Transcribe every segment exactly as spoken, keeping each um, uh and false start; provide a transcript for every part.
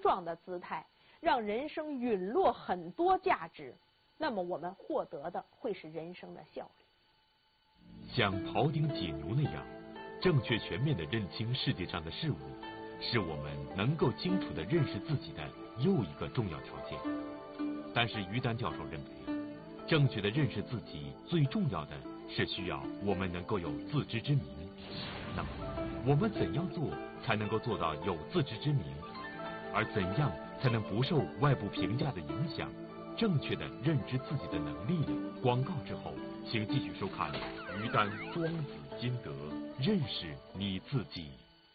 壮的姿态，让人生陨落很多价值，那么我们获得的会是人生的效率。 像庖丁解牛那样，正确全面地认清世界上的事物，是我们能够清楚地认识自己的又一个重要条件。但是于丹教授认为，正确地认识自己最重要的是需要我们能够有自知之明。那么我们怎样做才能够做到有自知之明？而怎样才能不受外部评价的影响，正确地认知自己的能力呢？广告之后，请继续收看于丹庄子心得，认识你自己。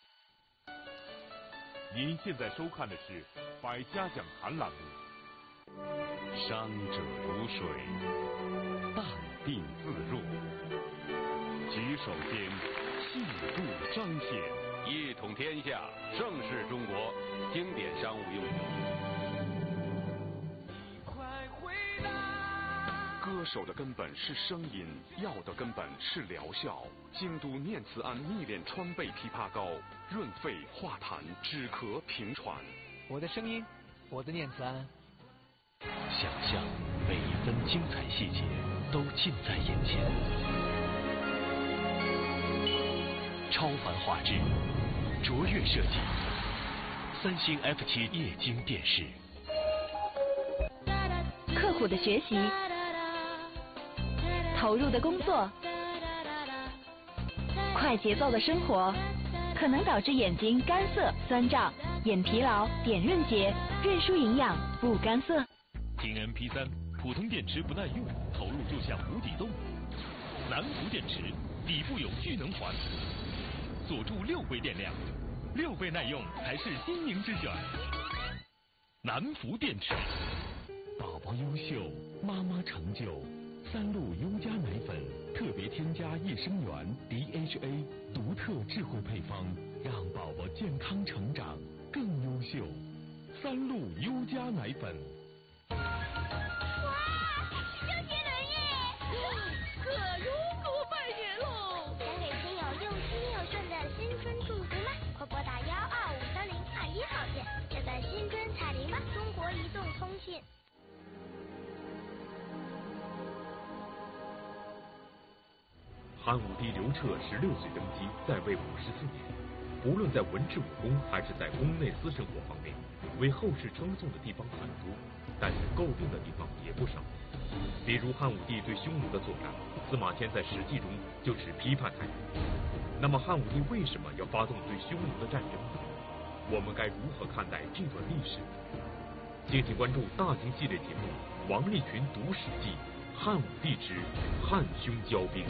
您现在收看的是百家讲坛栏目。 伤者如水，淡定自若。举手间，气度彰显，一统天下，盛世中国，经典商务用语。歌手的根本是声音，药的根本是疗效。京都念慈庵秘炼川贝枇杷膏，润肺化痰，止咳平喘。 我的声音，我的念慈庵。 想象每一分精彩细节都近在眼前，超凡画质，卓越设计，三星 F 七液晶电视。 刻苦的学习，投入的工作，快节奏的生活，可能导致眼睛干涩、酸胀、眼疲劳、点润结、认输营养不干涩。 京 M P 三，普通电池不耐用，投入就像无底洞。南孚电池底部有聚能环，锁住六倍电量，六倍耐用才是精明之选。南孚电池， 宝宝优秀，妈妈成就。三鹿优佳奶粉特别添加益生元 D H A， 独特智慧配方，让宝宝健康成长更优秀。三鹿优佳奶粉。 哇，周杰伦耶！可如古拜年喽！想给亲友又亲又顺的新春祝福吗？快拨打幺二五三零二一号键，下载新春彩铃吧！中国移动通信。 汉武帝刘彻十六岁登基，在位五十四年，无论在文治武功还是在宫内私生活方面，为后世称颂的地方很多，但是诟病的地方也不少。比如汉武帝对匈奴的作战，司马迁在《史记》中就只批判太多。那么汉武帝为什么要发动对匈奴的战争呢？我们该如何看待这段历史？敬请关注大型系列节目《王立群读史记》，汉武帝之汉匈交兵。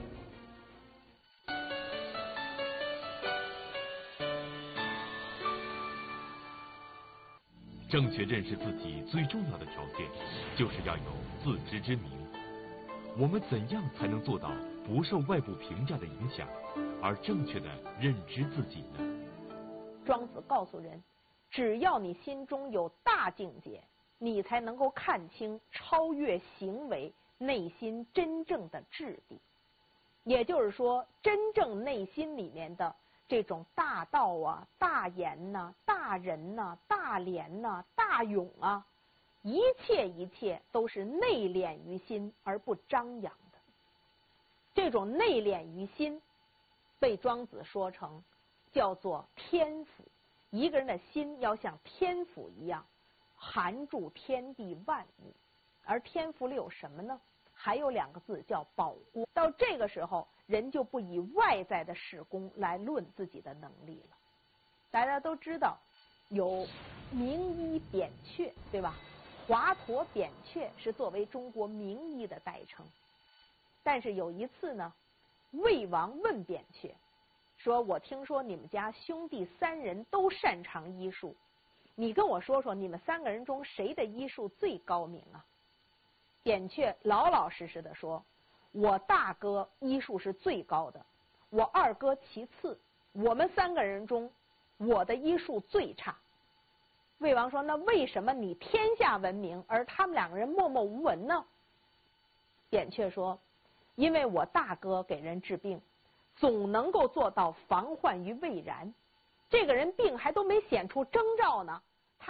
正确认识自己最重要的条件，就是要有自知之明。我们怎样才能做到不受外部评价的影响，而正确的认知自己呢？ 庄子告诉人，只要你心中有大境界，你才能够看清超越行为内心真正的质地。也就是说，真正内心里面的这种大道啊、大言呐、啊、大仁呐、啊、大廉呐、啊、大勇啊，一切一切都是内敛于心而不张扬的。这种内敛于心，被庄子说成叫做天府。一个人的心要像天府一样，含住天地万物。而天府里有什么呢？还有两个字叫宝锅。到这个时候，人就不以外在的事功来论自己的能力了。大家都知道有名医扁鹊，对吧？华佗扁鹊是作为中国名医的代称。但是有一次呢，魏王问扁鹊说，我听说你们家兄弟三人都擅长医术，你跟我说说你们三个人中谁的医术最高明啊？扁鹊老老实实的说，我大哥医术是最高的，我二哥其次，我们三个人中我的医术最差。魏王说，那为什么你天下闻名而他们两个人默默无闻呢？扁鹊说，因为我大哥给人治病总能够做到防患于未然，这个人病还都没显出征兆呢，